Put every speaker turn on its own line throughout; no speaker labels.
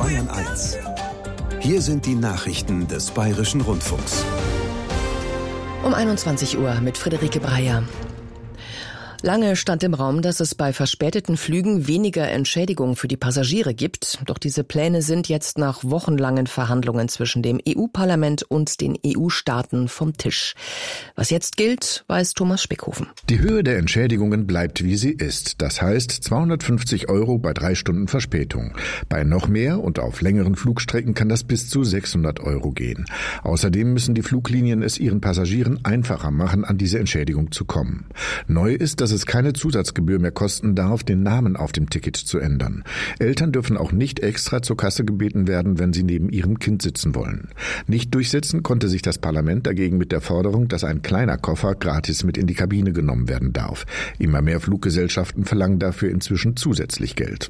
Bayern 1. Hier sind die Nachrichten des Bayerischen Rundfunks.
Um 21 Uhr mit Friederike Breyer. Lange stand im Raum, dass es bei verspäteten Flügen weniger Entschädigung für die Passagiere gibt. Doch diese Pläne sind jetzt nach wochenlangen Verhandlungen zwischen dem EU-Parlament und den EU-Staaten vom Tisch. Was jetzt gilt, weiß Thomas Spickhofen.
Die Höhe der Entschädigungen bleibt, wie sie ist. Das heißt 250 € bei 3 Stunden Verspätung. Bei noch mehr und auf längeren Flugstrecken kann das bis zu 600 € gehen. Außerdem müssen die Fluglinien es ihren Passagieren einfacher machen, an diese Entschädigung zu kommen. Neu ist, dass es keine Zusatzgebühr mehr kosten darf, den Namen auf dem Ticket zu ändern. Eltern dürfen auch nicht extra zur Kasse gebeten werden, wenn sie neben ihrem Kind sitzen wollen. Nicht durchsetzen konnte sich das Parlament dagegen mit der Forderung, dass ein kleiner Koffer gratis mit in die Kabine genommen werden darf. Immer mehr Fluggesellschaften verlangen dafür inzwischen zusätzlich Geld.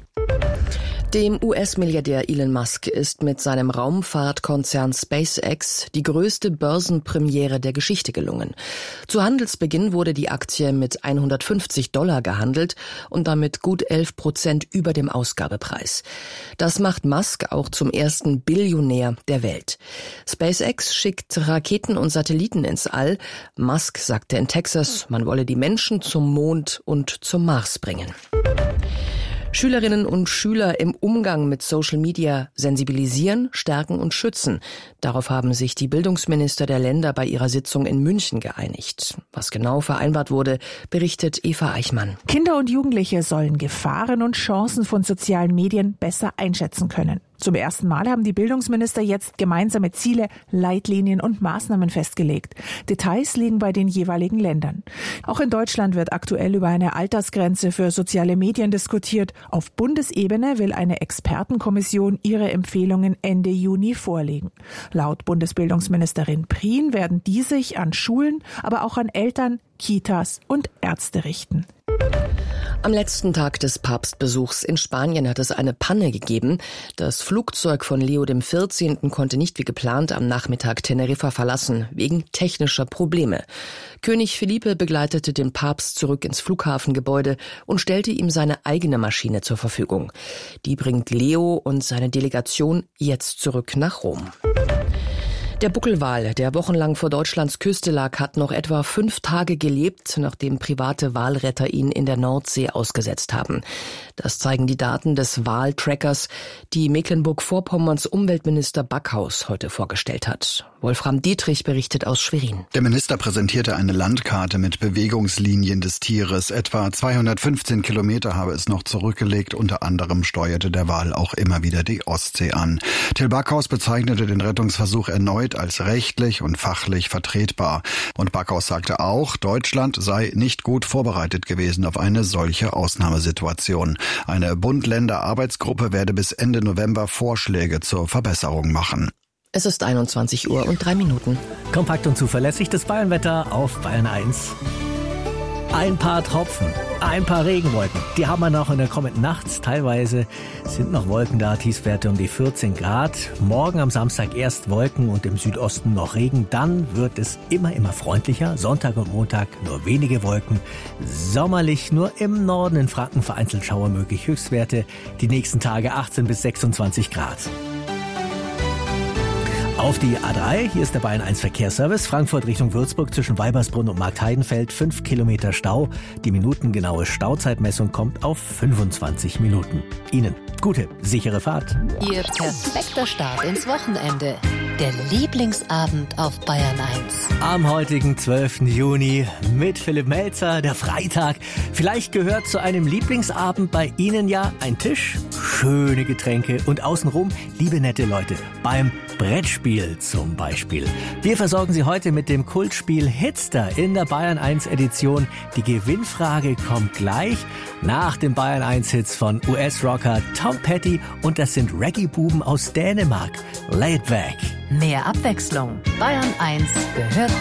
Dem US-Milliardär Elon Musk ist mit seinem Raumfahrtkonzern SpaceX die größte Börsenpremiere der Geschichte gelungen. Zu Handelsbeginn wurde die Aktie mit $150 gehandelt und damit gut 11% über dem Ausgabepreis. Das macht Musk auch zum ersten Billionär der Welt. SpaceX schickt Raketen und Satelliten ins All. Musk sagte in Texas, man wolle die Menschen zum Mond und zum Mars bringen. Schülerinnen und Schüler im Umgang mit Social Media sensibilisieren, stärken und schützen. Darauf haben sich die Bildungsminister der Länder bei ihrer Sitzung in München geeinigt. Was genau vereinbart wurde, berichtet Eva Eichmann.
Kinder und Jugendliche sollen Gefahren und Chancen von sozialen Medien besser einschätzen können. Zum ersten Mal haben die Bildungsminister jetzt gemeinsame Ziele, Leitlinien und Maßnahmen festgelegt. Details liegen bei den jeweiligen Ländern. Auch in Deutschland wird aktuell über eine Altersgrenze für soziale Medien diskutiert. Auf Bundesebene will eine Expertenkommission ihre Empfehlungen Ende Juni vorlegen. Laut Bundesbildungsministerin Prien werden die sich an Schulen, aber auch an Eltern, Kitas und Ärzte richten.
Am letzten Tag des Papstbesuchs in Spanien hat es eine Panne gegeben. Das Flugzeug von Leo XIV. Konnte nicht wie geplant am Nachmittag Teneriffa verlassen, wegen technischer Probleme. König Felipe begleitete den Papst zurück ins Flughafengebäude und stellte ihm seine eigene Maschine zur Verfügung. Die bringt Leo und seine Delegation jetzt zurück nach Rom. Der Buckelwal, der wochenlang vor Deutschlands Küste lag, hat noch etwa 5 Tage gelebt, nachdem private Walretter ihn in der Nordsee ausgesetzt haben. Das zeigen die Daten des Waltrackers, die Mecklenburg-Vorpommerns Umweltminister Backhaus heute vorgestellt hat. Wolfram Dietrich berichtet aus Schwerin.
Der Minister präsentierte eine Landkarte mit Bewegungslinien des Tieres. Etwa 215 Kilometer habe es noch zurückgelegt. Unter anderem steuerte der Wal auch immer wieder die Ostsee an. Till Backhaus bezeichnete den Rettungsversuch erneut als rechtlich und fachlich vertretbar. Und Backhaus sagte auch, Deutschland sei nicht gut vorbereitet gewesen auf eine solche Ausnahmesituation. Eine Bund-Länder-Arbeitsgruppe werde bis Ende November Vorschläge zur Verbesserung machen.
Es ist 21 Uhr und 3 Minuten.
Kompakt und zuverlässig das Bayernwetter auf Bayern 1. Ein paar Tropfen, ein paar Regenwolken. Die haben wir noch in der kommenden Nacht. Teilweise sind noch Wolken da, Tiefstwerte um die 14 Grad. Morgen am Samstag erst Wolken und im Südosten noch Regen. Dann wird es immer freundlicher. Sonntag und Montag nur wenige Wolken. Sommerlich nur im Norden in Franken vereinzelt Schauer möglich. Höchstwerte die nächsten Tage 18 bis 26 Grad. Auf die A3, hier ist der Bayern 1 Verkehrsservice, Frankfurt Richtung Würzburg zwischen Weibersbrunn und Marktheidenfeld, 5 Kilometer Stau. Die minutengenaue Stauzeitmessung kommt auf 25 Minuten. Ihnen gute, sichere Fahrt.
Ihr perfekter Start ins Wochenende. Der Lieblingsabend auf Bayern 1.
Am heutigen 12. Juni mit Philipp Melzer, der Freitag. Vielleicht gehört zu einem Lieblingsabend bei Ihnen ja ein Tisch, schöne Getränke und außenrum liebe nette Leute beim Brettspiel zum Beispiel. Wir versorgen Sie heute mit dem Kultspiel Hitster in der Bayern 1 Edition. Die Gewinnfrage kommt gleich nach den Bayern 1 Hits von US-Rocker Tom Petty und das sind Reggae-Buben aus Dänemark. Laid Back.
Mehr Abwechslung. Bayern 1 gehört